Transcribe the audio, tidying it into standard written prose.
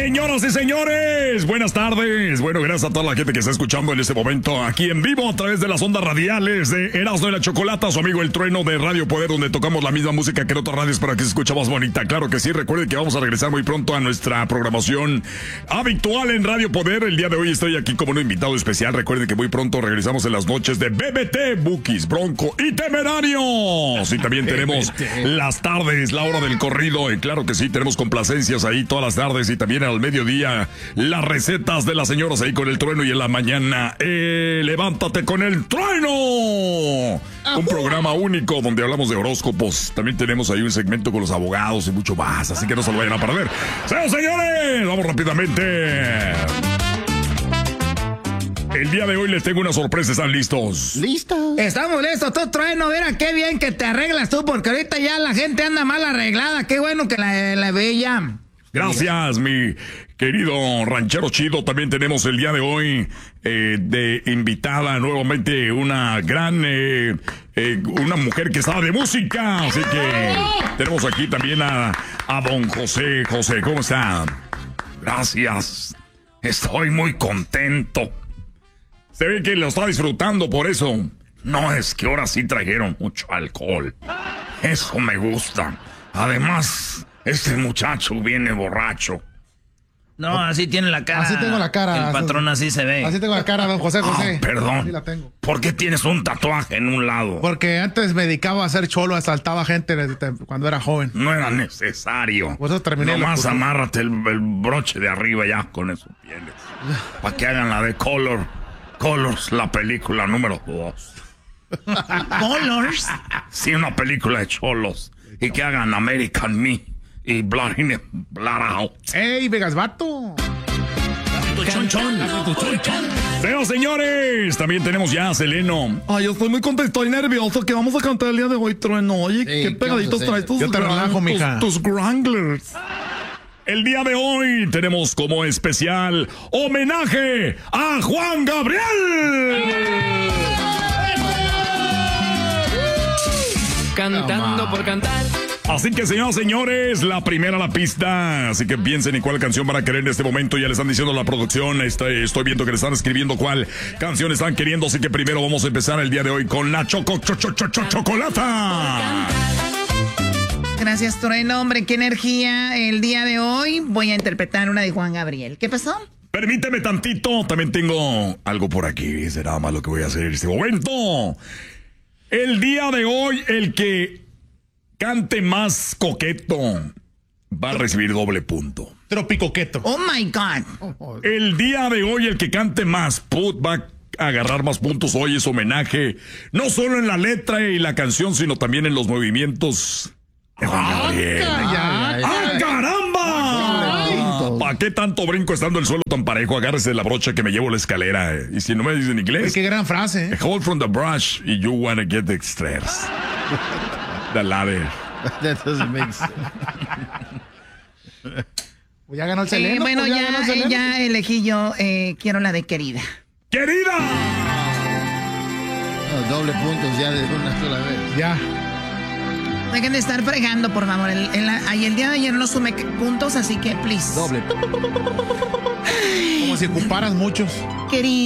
Señoras y señores, buenas tardes. Bueno, gracias a toda la gente que está escuchando en este momento aquí en vivo a través de las ondas radiales de Erasmo y la Chocolata, su amigo El Trueno de Radio Poder, donde tocamos la misma música que en otras radios para que se escuche más bonita. Claro que sí, recuerden que vamos a regresar muy pronto a nuestra programación habitual en Radio Poder. El día de hoy estoy aquí como un invitado especial. Recuerden que muy pronto regresamos en las noches de BBT, Bukis, Bronco y Temerarios. Y también tenemos las tardes, la hora del corrido. Y claro que sí, tenemos complacencias ahí todas las tardes y también al mediodía las recetas de las señoras ahí con El Trueno y en la mañana Levántate con El Trueno, un programa único donde hablamos de horóscopos. También tenemos ahí un segmento con los abogados y mucho más, así que no se lo vayan a perder. Señores, vamos rápidamente. El día de hoy les tengo una sorpresa. ¿Están listos? ¿Listos? Estamos listos, tú, Trueno. Mira qué bien que te arreglas tú, porque ahorita ya la gente anda mal arreglada. Qué bueno que la veía. Gracias, mi querido ranchero chido. También tenemos el día de hoy de invitada nuevamente una gran, una mujer que sabe de música. Así que tenemos aquí también a don José. José, ¿cómo está? Gracias. Estoy muy contento. Se ve que lo está disfrutando por eso. No, es que ahora sí trajeron mucho alcohol. Eso me gusta. Además, este muchacho viene borracho. No, así tiene la cara. Así tengo la cara. El patrón así se ve. Así tengo la cara, don José José. Perdón. Así la tengo. ¿Por qué tienes un tatuaje en un lado? Porque antes me dedicaba a ser cholo, asaltaba gente cuando era joven. No era necesario. Por eso terminé. Nomás amárrate el broche de arriba ya, con eso tienes. Para que hagan la de Colors, la película número 2. ¿Colors? Sí, una película de cholos. Y que hagan American Me y Blood Out. ¡Ey, Vegas Vato! Pero señores, también tenemos ya a Seleno. Ay, yo estoy muy contento y nervioso que vamos a cantar el día de hoy, Trueno. Oye, qué pegaditos traes tus Yo te relajo, mija. tus Wranglers. El día de hoy tenemos como especial homenaje a Juan Gabriel. Cantando por cantar. Así que, señoras y señores, la primera la pista. Así que piensen en cuál canción van a querer en este momento. Ya le están diciendo la producción. Estoy viendo que le están escribiendo cuál canción están queriendo. Así que primero vamos a empezar el día de hoy con la chocolata. Gracias, Trueno. Hombre, qué energía. El día de hoy voy a interpretar una de Juan Gabriel. ¿Qué pasó? Permíteme tantito. También tengo algo por aquí. Será más lo que voy a hacer en este momento. El día de hoy, el que cante más coqueto va a recibir doble punto. Tropicoqueto. Oh my God. El día de hoy, el que cante más va a agarrar más puntos. Hoy es homenaje, no solo en la letra y la canción, sino también en los movimientos de Juan Gabriel. ¡Ah, caramba! ¿Para qué tanto brinco estando el suelo tan parejo? Agárrese de la brocha que me llevo la escalera. Y si no me dicen inglés. Qué gran frase. Hold from the brush y you wanna get the stairs. The ladder. That doesn't make sense. Ya ganó el Seleno. Bueno, ya elegí yo. Quiero la de Querida. ¡Querida! No, doble puntos ya de una sola vez. Ya. Dejen de estar fregando, por favor. El día de ayer no sumé puntos, así que, please. Doble. Como si ocuparas muchos. Querida.